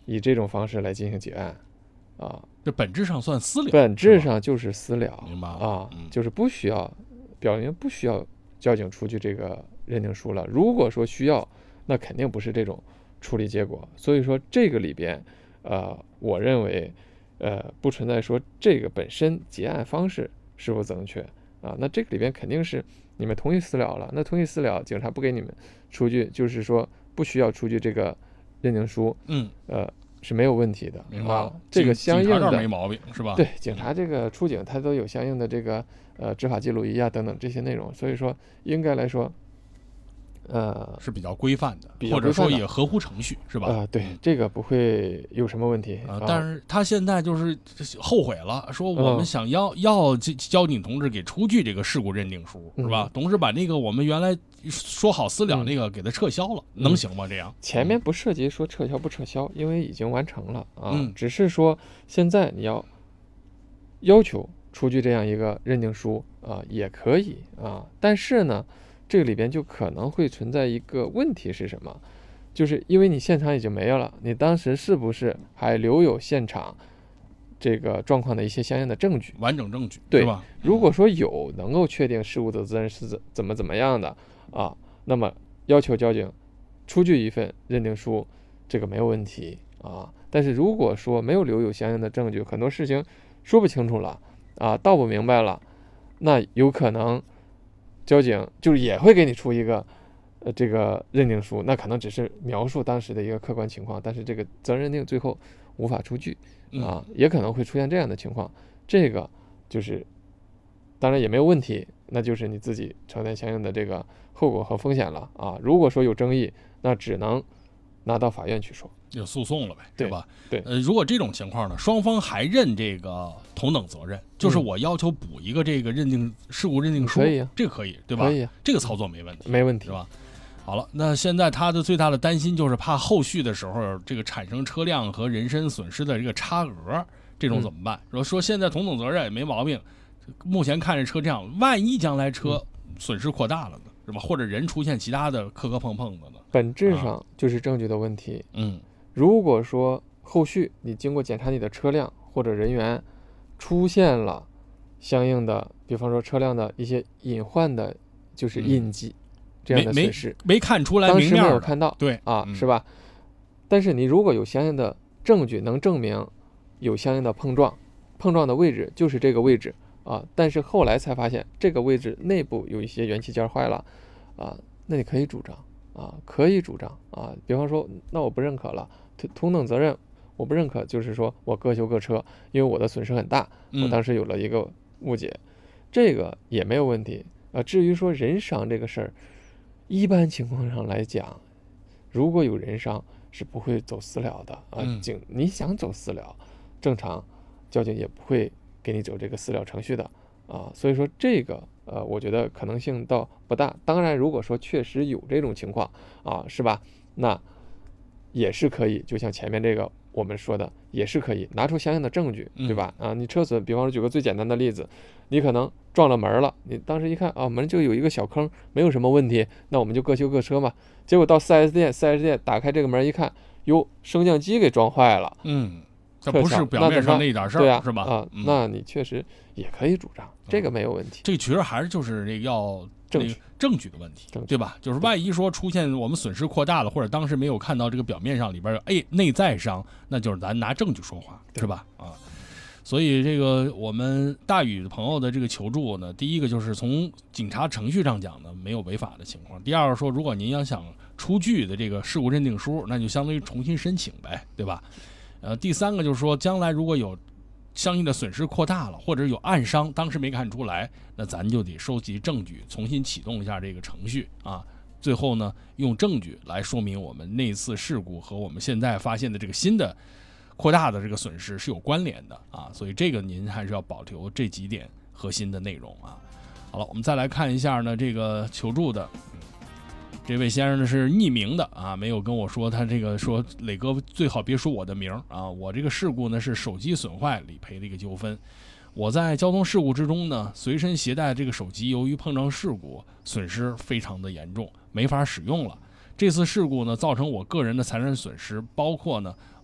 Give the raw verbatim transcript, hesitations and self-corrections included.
以这种方式来进行结案啊， 这本质上算私了， 本质上就是私了， 明白啊、 嗯， 就是不需要表明不需要交警出具这个认定书了。如果说需要，那肯定不是这种处理结果。所以说这个里边，呃，我认为，呃，不存在说这个本身结案方式是否正确啊，那这个里边肯定是你们同意私了了，那同意私了，警察不给你们出具，就是说不需要出具这个认定书， 嗯， 呃。是没有问题的， 明白了。 啊、这个相应的没毛病是吧？ 对，警察这个出警，他都有相应的这个呃执法记录仪啊等等这些内容，所以说应该来说，呃是比较规范的， 比较或者说也合乎程序是吧？ 啊、呃，对，这个不会有什么问题啊、呃。但是他现在就是后悔了，说我们想要、嗯、要交警同志给出具这个事故认定书、嗯、是吧？同时把那个我们原来说好私了那个给他撤销了，嗯、能行吗？这样前面不涉及说撤销不撤销，因为已经完成了啊， 嗯、 只是说现在你要要求出具这样一个认定书啊，也可以啊，但是呢。这个里边就可能会存在一个问题是什么？就是因为你现场已经没有了，你当时是不是还留有现场这个状况的一些相应的证据？ 完整证据， 对是吧？ 如果说有能够确定事故的责任是怎怎么怎么样的啊，那么要求交警出具一份认定书，这个没有问题啊。但是如果说没有留有相应的证据，很多事情说不清楚了啊，道不明白了，那有可能。交警就是也会给你出一个，呃，这个认定书，那可能只是描述当时的一个客观情况，但是这个责任认定最后无法出具啊，也可能会出现这样的情况。这个就是，当然也没有问题，那就是你自己承担相应的这个后果和风险了啊。如果说有争议，那只能拿到法院去说。 有诉讼了呗，对吧？ 对， 呃，如果这种情况呢，双方还认这个同等责任，就是我要求补一个这个认定事故认定书， 可以啊， 这个可以，对吧？ 可以啊， 这个操作没问题， 没问题， 是吧？好了，那现在他的最大的担心就是怕后续的时候这个产生车辆和人身损失的这个差额，这种怎么办？说、嗯、说现在同等责任没毛病，目前看这车这样，万一将来车损失扩大了呢，是吧？或者人出现其他的磕磕碰碰的呢？ 本质上就是证据的问题， 啊、嗯。 如果说后续你经过检查你的车辆或者人员出现了相应的，比方说车辆的一些隐患的，就是印记、嗯、这样的损失， 没没看出来， 当时没有看到， 对啊、 嗯， 是吧？但是你如果有相应的证据能证明有相应的碰撞，碰撞的位置就是这个位置啊，但是后来才发现这个位置内部有一些元器件坏了啊，那你可以主张啊，可以主张啊，比方说那我不认可了。同等责任我不认可，就是说我各修各车，因为我的损失很大，我当时有了一个误解，嗯、这个也没有问题啊。至于说人伤这个事儿，一般情况上来讲，如果有人伤是不会走私了的啊。警、嗯、你想走私了，正常交警也不会给你走这个私了程序的啊。所以说这个呃，我觉得可能性倒不大。当然，如果说确实有这种情况啊，是吧？那也是可以，就像前面这个我们说的，也是可以拿出相应的证据，对吧？啊，你车损，比方说举个最简单的例子，你可能撞了门了，你当时一看啊，门就有一个小坑，没有什么问题，那我们就各修各车嘛。结果到 四 S 店 ，四 S 店打开这个门一看，哟，升降机给撞坏了， 嗯，这不是表面上那一点事儿， 对啊， 是吧？ 啊、嗯，那你确实也可以主张，这个没有问题。 这个其实还是就是这要证据、 证据的问题，对吧？就是万一说出现我们损失扩大了，或者当时没有看到这个表面上里边有哎内在伤，那就是咱拿证据说话，是吧？啊，所以这个我们大宇的朋友的这个求助呢，第一个就是从警察程序上讲呢没有违法的情况，第二个说如果您要想出具的这个事故认定书，那就相当于重新申请呗，对吧？呃，第三个就是说将来如果有相应的损失扩大了，或者有暗伤，当时没看出来，那咱就得收集证据，重新启动一下这个程序啊。最后呢，用证据来说明我们那次事故和我们现在发现的这个新的扩大的这个损失是有关联的啊。所以这个您还是要保留这几点核心的内容啊。好了，我们再来看一下呢，这个求助的。这位先生呢是匿名的啊，没有跟我说他这个说磊哥最好别说我的名啊，我这个事故呢是手机损坏理赔的一个纠纷。我在交通事故之中呢，随身携带这个手机，由于碰撞事故损失非常的严重，没法使用了。这次事故呢，造成我个人的财产损失，包括呢